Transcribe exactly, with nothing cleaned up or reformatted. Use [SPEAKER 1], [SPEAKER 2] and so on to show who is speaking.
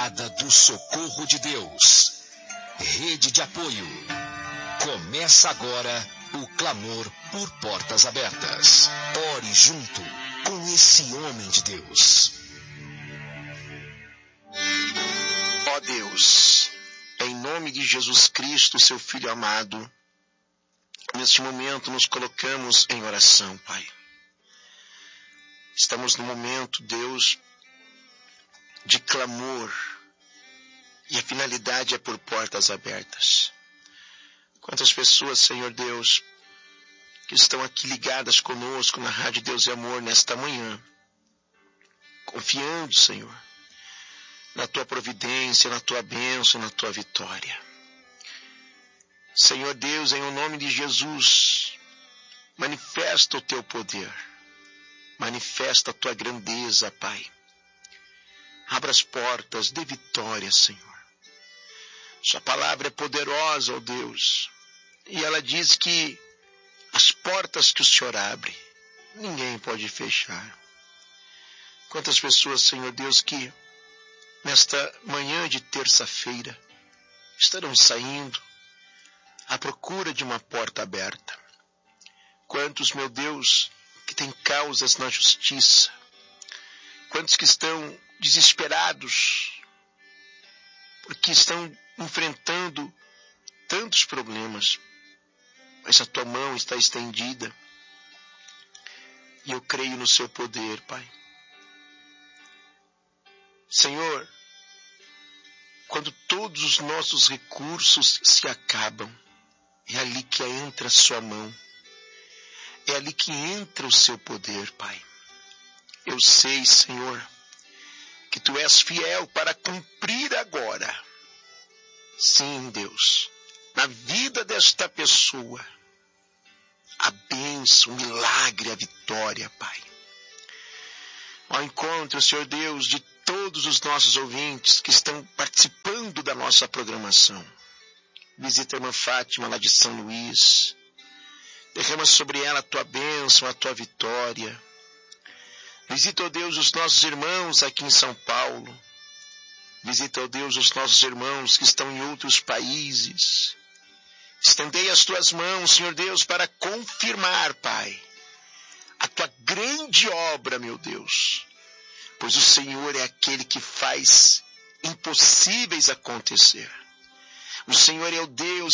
[SPEAKER 1] Brigada do Socorro de Deus. Rede de apoio. Começa agora o clamor por portas abertas. Ore junto com esse homem de Deus.
[SPEAKER 2] Ó Deus, em nome de Jesus Cristo, seu Filho amado, neste momento nos colocamos em oração, Pai. Estamos no momento, Deus, de clamor, e a finalidade é por portas abertas. Quantas pessoas, Senhor Deus, que estão aqui ligadas conosco na Rádio Deus e Amor nesta manhã, confiando, Senhor, na Tua providência, na Tua bênção, na Tua vitória. Senhor Deus, em o nome de Jesus, manifesta o Teu poder, manifesta a Tua grandeza, Pai. Abra as portas de vitória, Senhor. Sua palavra é poderosa, ó Deus, e ela diz que as portas que o Senhor abre, ninguém pode fechar. Quantas pessoas, Senhor Deus, que nesta manhã de terça-feira estarão saindo à procura de uma porta aberta. Quantos, meu Deus, que têm causas na justiça. Quantos que estão desesperados porque estão enfrentando tantos problemas. Mas a Tua mão está estendida e eu creio no Seu poder, Pai. Senhor, quando todos os nossos recursos se acabam, é ali que entra a Sua mão. É ali que entra o Seu poder, Pai. Eu sei, Senhor, que Tu és fiel para cumprir agora. Sim, Deus, na vida desta pessoa, a bênção, o milagre, a vitória, Pai. Ao encontro, Senhor Deus, de todos os nossos ouvintes que estão participando da nossa programação. Visita a irmã Fátima lá de São Luís. Derrama sobre ela a Tua bênção, a Tua vitória. Visita, ó Deus, os nossos irmãos aqui em São Paulo. Visita, ó Deus, os nossos irmãos que estão em outros países. Estendei as Tuas mãos, Senhor Deus, para confirmar, Pai, a Tua grande obra, meu Deus. Pois o Senhor é aquele que faz impossíveis acontecer. O Senhor é o Deus